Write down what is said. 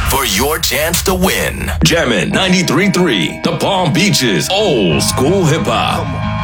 for your chance to win. Jammin' 93.3, the Palm Beaches old school hip hop.